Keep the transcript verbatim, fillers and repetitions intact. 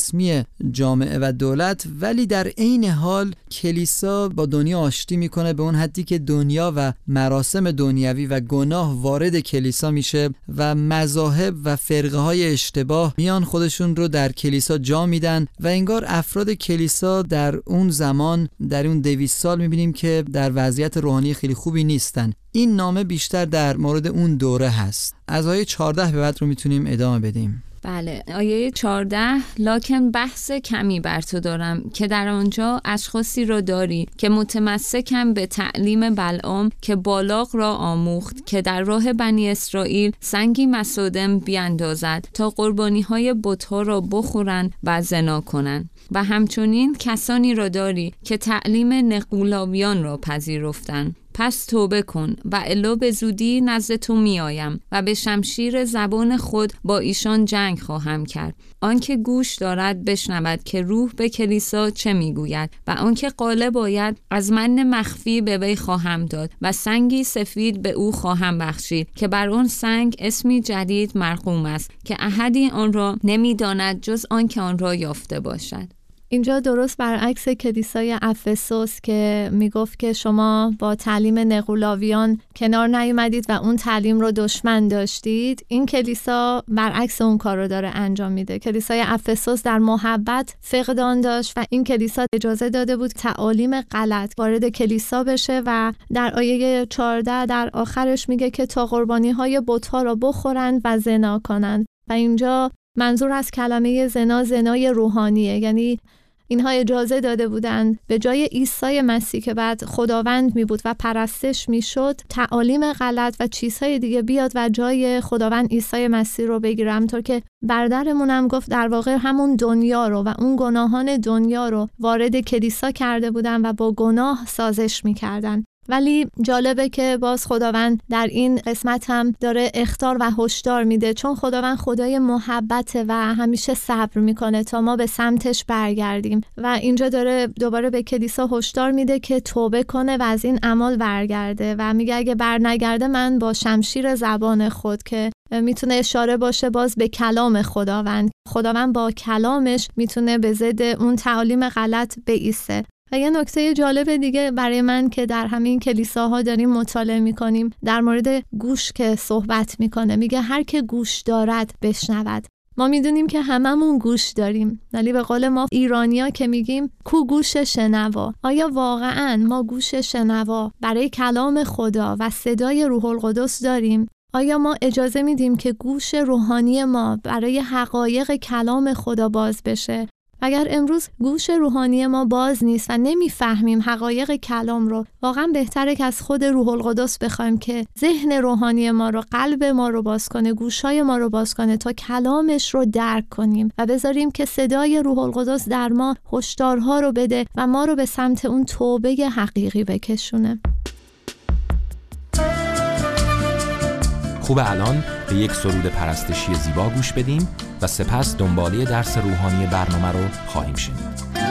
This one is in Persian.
رسمی جامعه و دولت، ولی در عین حال کلیسا با دنیا آشتی میکنه به اون حدی که دنیا و مراسم دنیوی و گناه وارد کلیسا میشه و مذاهب و فرقه های اشتباه میان خودشون رو در کلیسا جا میدن و انگار افراد کلیسا در اون زمان، در اون دویست سال میبینیم که در وضعیت روحانی خیلی خوبی نیستن. این نامه بیشتر در مورد اون دوره هست. از آیه چهارده به بعد رو میتونیم ادامه بدیم. بله، آیه چهارده: لکن بحث کمی بر تو دارم که در آنجا اشخاصی را داری که متمسکم به تعلیم بلعام که بالاق را آموخت که در راه بنی اسرائیل سنگی مسودم بیاندازد تا قربانی های بت‌ها را بخورند و زنا کنند. و همچنین کسانی را داری که تعلیم نقولاویان را پذیرفتند. پس توبه کن و الا به زودی نزد تو می آیم و به شمشیر زبان خود با ایشان جنگ خواهم کرد. آنکه گوش دارد بشنود که روح به کلیسا چه می گوید و آنکه قاله باید از من مخفی به وی خواهم داد و سنگی سفید به او خواهم بخشید که بر آن سنگ اسمی جدید مرقوم است که احدی آن را نمی داند جز آنکه آن را یافته باشد. اینجا درست برعکس کلیسای افسوس که میگفت که شما با تعلیم نقولاویان کنار نیومدید و اون تعلیم رو دشمن داشتید، این کلیسا برعکس اون کار رو داره انجام میده. کلیسای افسوس در محبت فقدان داشت و این کلیسا اجازه داده بود تعالیم غلط وارد کلیسا بشه و در آیه چهارده در آخرش میگه که تا قربانی های بت‌ها رو بخورند و زنا کنند. و اینجا منظور از کلمه زنا زنای روحانیه، یعنی اینها اجازه داده بودند به جای عیسی مسیح که بعد خداوند می بود و پرستش می شد تعالیم غلط و چیزهای دیگه بیاد و جای خداوند عیسی مسیح رو بگیره. همطور که برادرمون هم گفت در واقع همون دنیا رو و اون گناهان دنیا رو وارد کلیسا کرده بودن و با گناه سازش می کردن. ولی جالبه که باز خداوند در این قسمت هم داره اخطار و هشدار میده، چون خداوند خدای محبته و همیشه صبر میکنه تا ما به سمتش برگردیم و اینجا داره دوباره به کلیسا هشدار میده که توبه کنه و از این اعمال برگرده و میگه اگه برنگرده من با شمشیر زبان خود، که میتونه اشاره باشه باز به کلام خداوند. خداوند با کلامش میتونه به ضد اون تعالیم غلط بایسته. و یه نکته جالب دیگه برای من که در همین کلیساها داریم مطالعه میکنیم در مورد گوش که صحبت میکنه، میگه هر که گوش دارد بشنود. ما میدونیم که هممون گوش داریم، ولی به قول ما ایرانیا که میگیم کو گوش شنوا. آیا واقعاً ما گوش شنوا برای کلام خدا و صدای روح القدس داریم؟ آیا ما اجازه میدیم که گوش روحانی ما برای حقایق کلام خدا باز بشه؟ اگر امروز گوش روحانی ما باز نیست و نمیفهمیم حقایق کلام رو، واقعا بهتره که از خود روح القدس بخوایم که ذهن روحانی ما رو، قلب ما رو باز کنه، گوشای ما رو باز کنه تا کلامش رو درک کنیم و بذاریم که صدای روح القدس در ما هشدارها رو بده و ما رو به سمت اون توبه حقیقی بکشونه. خوب الان به یک سرود پرستشی زیبا گوش بدیم و سپس دنباله درس روحانی برنامه رو خواهیم شنید.